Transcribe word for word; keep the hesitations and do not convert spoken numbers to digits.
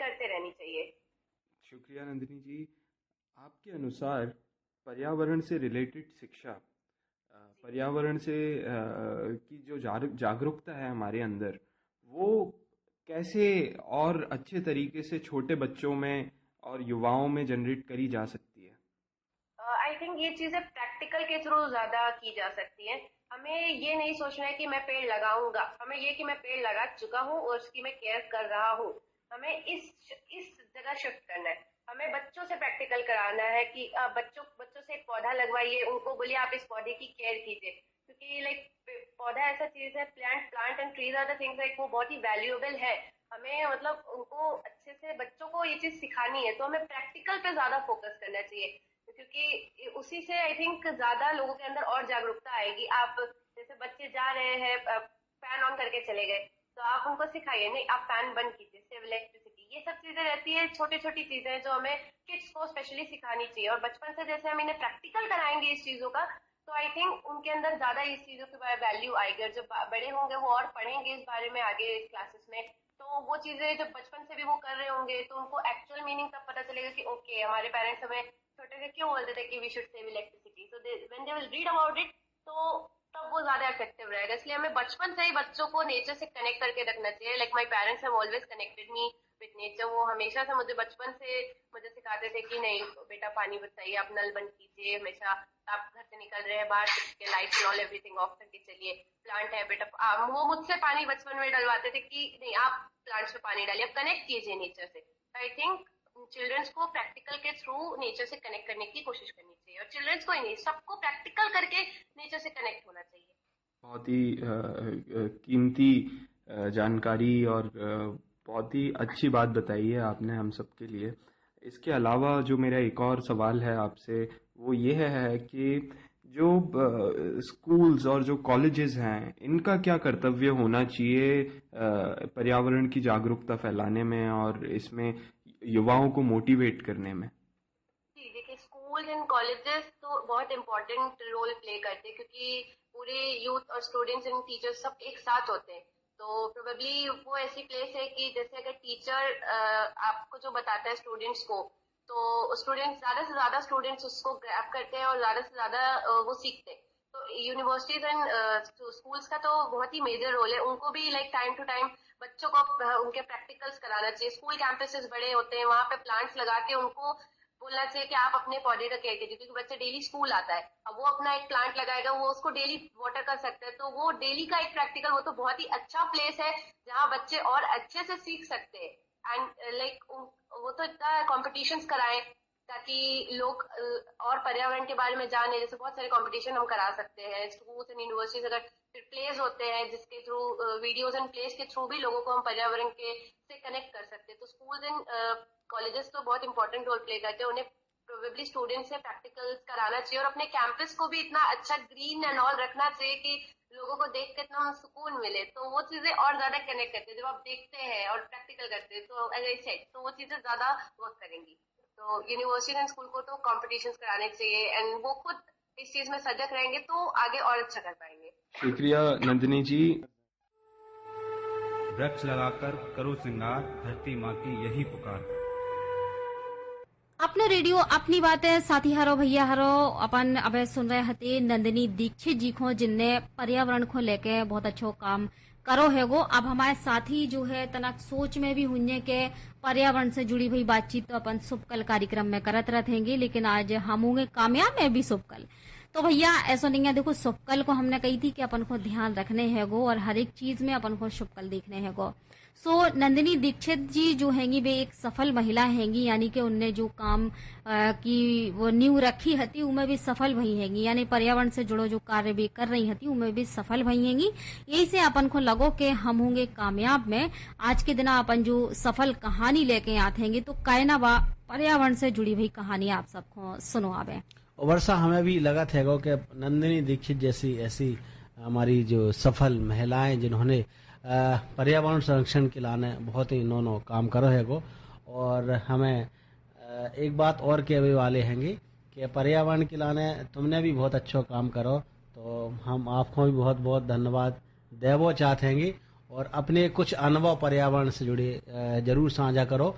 करते रहनी चाहिए। शुक्रिया नंदिनी जी। आपके अनुसार पर्यावरण से रिलेटेड शिक्षा, अ, पर्यावरण से अ, की जो जाग- जागरूकता है हमारे अंदर, वो कैसे और अच्छे तरीके से छोटे बच्चों में और युवाओं में जनरेट करी जा सकती है? आई थिंक ये चीजें प्रैक्टिकल के थ्रू ज्यादा की जा सकती हैं। हमें ये नहीं सोचना है कि मैं पेड़ लगाऊंगा, हमें ये कि मैं पेड़ लगा चुका हूँ और उसकी मैं केयर कर रहा हूँ। हमें इस इस जगह शिफ्ट करना है। हमें बच्चों से प्रैक्टिकल कराना है कि अ, बच्चों बच्चों से एक पौधा लगवाइए, उनको बोलिए आप इस पौधे की केयर कीजिए, क्योंकि लाइक पौधा ऐसा चीज है, plant plant and trees are the things, like वो बहुत ही वैल्यूएबल है। हमें मतलब उनको अच्छे से बच्चों को ये चीज सिखानी है, तो हमें प्रैक्टिकल पे ज्यादा फोकस करना चाहिए, क्योंकि उसी से आई थिंक ज्यादा लोगों के अंदर और जागरूकता आएगी। आप जैसे बच्चे जा रहे हैं, फैन ऑन करके चले गए, तो आप उनको सिखाइए नहीं आप फैन बंद कीजिए, सेव इलेक्ट्रिसिटी। ये सब चीजें रहती है, छोटी छोटी चीजें जो हमें किड्स को स्पेशली सिखानी चाहिए, और बचपन से जैसे हम इन्हें प्रैक्टिकल कराएंगे इस चीजों का, तो आई थिंक उनके अंदर ज्यादा इस चीजों की वैल्यू आएगी, और जब बड़े होंगे वो और पढ़ेंगे इस बारे में आगे क्लासेस में, तो वो चीजें जब बचपन से भी वो कर रहे होंगे तो उनको एक्चुअल मीनिंग तब पता चलेगा कि ओके हमारे पेरेंट्स हमें छोटे से क्यों बोलते थे कि we should save electricity, so when they will read about it, तो तब वो ज्यादा इफेक्टिव रहेगा। इसलिए हमें बचपन से ही बच्चों को नेचर से कनेक्ट करके रखना चाहिए। Like my parents have always connected me with nature. वो हमेशा से मुझे बचपन से मुझे सिखाते थे कि नहीं बेटा पानी बचाइए, आप नल बंद कीजिए, हमेशा आप घर से निकल रहे हैं बाहर के लाइट्स ऑल एवरीथिंग ऑफ करके चलिए, प्लांट है बेटा। आ, वो मुझसे पानी बचपन में डलवाते थे कि नहीं आप प्लांट्स में पानी डालिए, आप कनेक्ट कीजिए नेचर से। आई थिंक चिल्ड्रंस को प्रैक्टिकल के थ्रू नेचर से कनेक्ट करने की कोशिश करनी चाहिए, और चिल्ड्रंस को ही नहीं सबको प्रैक्टिकल करके नेचर से कनेक्ट होना चाहिए। बहुत ही अ, अ, कीमती अ, जानकारी और अ, बहुत ही अच्छी बात बताई है आपने हम सबके लिए। इसके अलावा जो मेरा एक और सवाल है आपसे, वो ये है कि जो स्कूल्स और जो कॉलेजेस हैं, इनका क्या कर्तव्य होना चाहिए अ, पर्यावरण की जागरूकता फैलाने में और इसमें युवाओं को मोटिवेट करने में? जी देखिए, स्कूल एंड कॉलेजेस तो बहुत इंपॉर्टेंट रोल प्ले करते हैं, क्योंकि पूरे यूथ और स्टूडेंट्स एंड टीचर्स सब एक साथ होते हैं। तो प्रोबेबली वो ऐसी प्लेस है कि जैसे अगर टीचर आपको जो बताता है स्टूडेंट्स को, तो स्टूडेंट्स ज्यादा से ज्यादा स्टूडेंट्स उसको ग्रैब करते हैं और ज्यादा से ज्यादा अ, वो सीखते हैं। तो यूनिवर्सिटीज एंड स्कूल्स का तो बहुत ही मेजर रोल है, उनको भी लाइक टाइम टू टाइम बच्चों को अ, उनके प्रैक्टिकल्स कराना चाहिए। स्कूल कैंपसेस बड़े होते हैं, वहां पे प्लांट्स लगा के उनको बोलना चाहिए कि आप अपने पौधे का केयर कीजिए, क्योंकि बच्चा डेली स्कूल आता है, अब वो अपना एक प्लांट लगाएगा, वो उसको डेली वाटर कर सकता है, तो वो डेली का एक प्रैक्टिकल, वो तो बहुत ही अच्छा प्लेस है जहाँ बच्चे और अच्छे से सीख सकते हैं। एंड लाइक वो तो इतना कॉम्पिटिशन्स कराएं ताकि लोग अ, और पर्यावरण के बारे में जाने। जैसे बहुत सारे कंपटीशन हम करा सकते हैं, स्कूल्स एंड यूनिवर्सिटीज अगर प्लेस होते हैं जिसके थ्रू वीडियोस एंड प्लेस के थ्रू भी लोगों को हम पर्यावरण के से कनेक्ट कर सकते हैं। तो स्कूल्स एंड कॉलेजेस तो बहुत इंपॉर्टेंट रोल प्ले करते हैं, उन्हें प्रोबेबली स्टूडेंट्स से प्रैक्टिकल्स कराना चाहिए, और अपने कैंपस को भी इतना अच्छा ग्रीन एंड ऑल रखना चाहिए कि लोगों को देख के इतना सुकून मिले। तो वो चीजें और ज्यादा कनेक्ट करते हैं, जब आप देखते हैं और प्रैक्टिकल करते हैं तो एज आई सेड, तो वो चीजें ज्यादा वर्क करेंगी। तो यूनिवर्सिटी एंड स्कूल को तो कॉम्पिटिशन्स कराने चाहिए, एंड वो खुद इस चीज में सजग रहेंगे तो आगे और अच्छा कर पाएंगे। शुक्रिया नंदिनी जी। वृक्ष लगाकर करो श्रृंगार, धरती माँ की यही पुकार। अपने रेडियो अपनी बातें साथी हरो भैया हरो अपन अब सुन रहे हते नंदिनी दीक्षित जी को, जिनने पर्यावरण को लेके बहुत अच्छो काम करो है वो। अब हमारे साथी जो है तनक सोच में भी हुन्ने के पर्यावरण से जुड़ी हुई बातचीत तो अपन सुपकल कार्यक्रम में करत रहेंगे, लेकिन आज हम होंगे कामयाब में भी सुपकल। तो भैया ऐसा नहीं है, देखो सुपकल को हमने कही थी कि अपन को ध्यान रखने है गो और हर एक चीज में अपन को सुपकल देखने है गो। सो नंदिनी दीक्षित जी जो हैंगी वे एक सफल महिला हैंगी, यानी कि उनने जो काम आ, की वो नींव रखी हती उनमें भी सफल भई हैंगी, यानी पर्यावरण से जुड़ो जो कार्य भी कर रही हती उनमें भी सफल भई हैंगी। यही से अपन को लगो कि हम होंगे कामयाब में। आज के दिन अपन जो सफल कहानी लेके आते हैंगे, तो कहना बा पर्यावरण से जुड़ी हुई कहानी आप सबको सुनो आवे। वर्षा हमें भी लगा थे कि नंदिनी दीक्षित जैसी ऐसी हमारी जो सफल महिलाएं जिन्होंने पर्यावरण संरक्षण के लाने बहुत ही इन्होंने काम करो है गो। और हमें एक बात और कहने वाले हैंगे कि पर्यावरण के लाने तुमने भी बहुत अच्छा काम करो, तो हम आपको भी बहुत बहुत धन्यवाद देवो चाहते हैंगे। और अपने कुछ अनुभव पर्यावरण से जुड़े जरूर साझा करो।